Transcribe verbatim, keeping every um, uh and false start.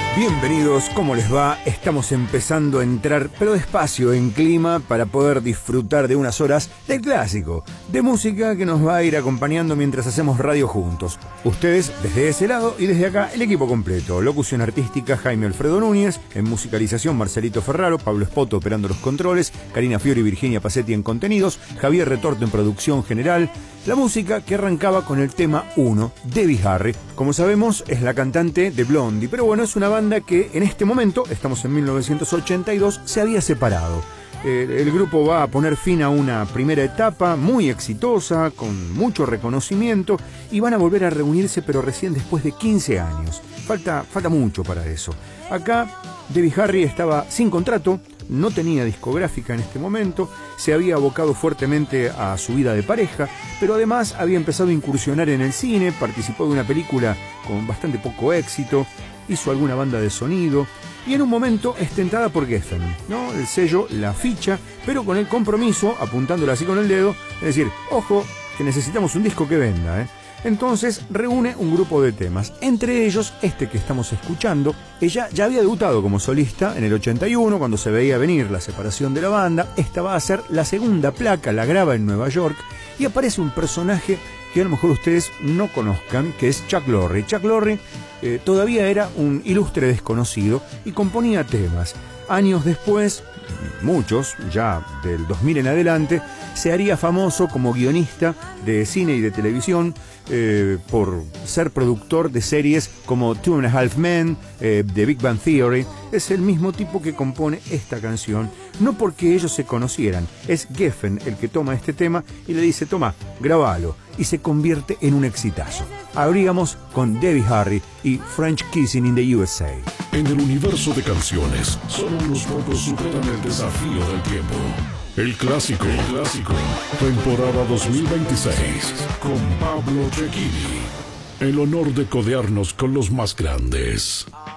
Bienvenidos, ¿cómo les va? Estamos empezando a entrar, pero despacio, en clima para poder disfrutar de unas horas del clásico, de música que nos va a ir acompañando mientras hacemos radio juntos. Ustedes desde ese lado y desde acá el equipo completo. Locución artística Jaime Alfredo Núñez, en musicalización Marcelito Ferraro, Pablo Espoto operando los controles, Karina Fiori y Virginia Pacetti en contenidos, Javier Retorto en producción general. La música que arrancaba con el tema uno, Debbie Harry. Como sabemos, es la cantante de Blondie, pero bueno, es una banda que en este momento, estamos en mil novecientos ochenta y dos, se había separado. Eh, el grupo va a poner fin a una primera etapa muy exitosa, con mucho reconocimiento, y van a volver a reunirse, pero recién después de quince años. Falta, falta mucho para eso. Acá, Debbie Harry estaba sin contrato, no tenía discográfica en este momento, se había abocado fuertemente a su vida de pareja, pero además había empezado a incursionar en el cine, participó de una película con bastante poco éxito, hizo alguna banda de sonido, y en un momento es tentada por Geffen, ¿no? El sello la ficha, pero con el compromiso, apuntándola así con el dedo, es decir, ojo, que necesitamos un disco que venda, ¿eh? Entonces reúne un grupo de temas, entre ellos este que estamos escuchando. Ella ya había debutado como solista en el ochenta y uno, cuando se veía venir la separación de la banda. Esta va a ser la segunda placa, la graba en Nueva York, y aparece un personaje que a lo mejor ustedes no conozcan, que es Chuck Lorre. Chuck Lorre eh, todavía era un ilustre desconocido y componía temas. Años después, muchos, ya del dos mil en adelante, se haría famoso como guionista de cine y de televisión, eh, por ser productor de series como Two and a Half Men, eh, The Big Bang Theory. Es el mismo tipo que compone esta canción, no porque ellos se conocieran, es Geffen el que toma este tema y le dice, toma, grabalo, y se convierte en un exitazo. Abríamos con Debbie Harry y French Kissing in the U S A. En el universo de canciones, solo unos pocos superan el desafío del tiempo. El clásico, el clásico, temporada dos mil veintiséis, con Pablo Cecchini. El honor de codearnos con los más grandes.